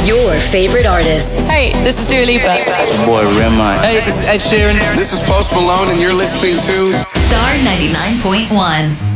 Your favorite artists. Hey, this is Dua Lipa. It's your boy Rema. Hey, this is Ed Sheeran. This is Post Malone, and you're listening to Star 99.1.